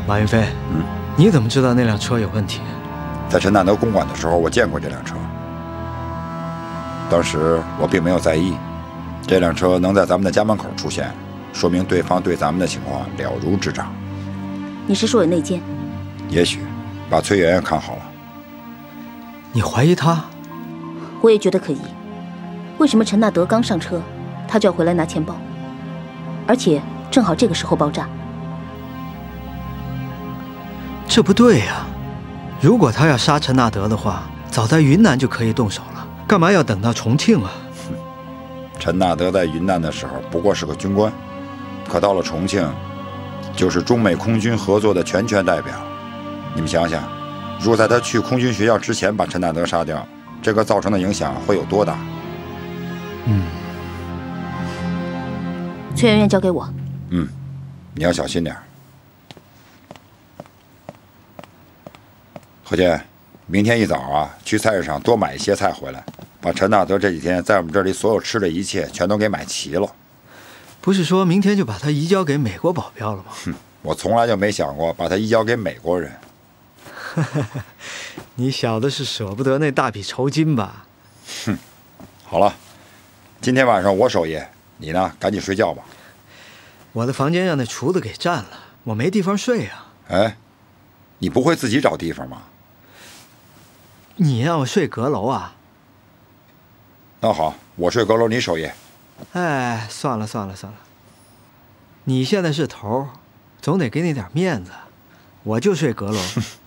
马云飞，你怎么知道那辆车有问题？ 在陈大德公馆的时候，我见过这辆车。当时我并没有在意，这辆车能在咱们的家门口出现，说明对方对咱们的情况了如指掌。 你是说有内奸？ 也许，把崔媛媛看好了。 你怀疑他？ 我也觉得可疑。为什么陈大德刚上车，他就要回来拿钱包？而且正好这个时候爆炸。 这不对呀！如果他要杀陈大德的话，早在云南就可以动手了，干嘛要等到重庆啊？ 陈大德在云南的时候不过是个军官，可到了重庆，就是中美空军合作的全权代表。你们想想，如果在他去空军学校之前把陈大德杀掉，这个造成的影响会有多大？ 崔媛媛交给我。 你要小心点。何健，明天一早啊，去菜市场多买一些菜回来，把陈大德这几天在我们这里所有吃的一切全都给买齐了。 不是说明天就把他移交给美国保镖了吗？ 我从来就没想过把他移交给美国人。 你小的是舍不得那大笔酬金吧？ 好了，今天晚上我守夜，你呢，赶紧睡觉吧。 我的房间让那厨子给占了，我没地方睡啊。 哎，你不会自己找地方吗？ 你让我睡阁楼啊？ 那好，我睡阁楼，你守夜。 哎，算了，你现在是头，总得给你点面子，我就睡阁楼。